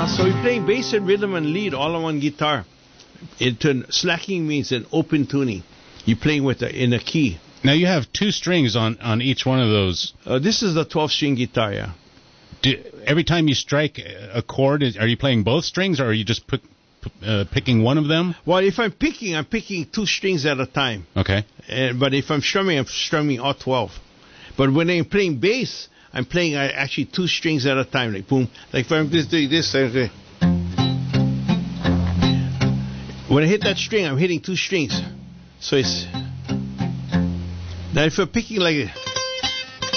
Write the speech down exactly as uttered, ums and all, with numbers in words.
Uh, so we're playing bass and rhythm and lead all on one guitar. It, turn, slacking means an open tuning. You're playing with a, in a key. Now you have two strings on, on each one of those. Uh, this is the twelve-string guitar, yeah. Do, every time you strike a chord, is, are you playing both strings, or are you just put, uh, picking one of them? Well, if I'm picking, I'm picking two strings at a time. Okay. Uh, but if I'm strumming, I'm strumming all twelve. But when I'm playing bass, I'm playing uh, actually two strings at a time, like boom. Like if I'm just doing this, okay. When I hit that string, I'm hitting two strings. So it's... Now if I'm picking like...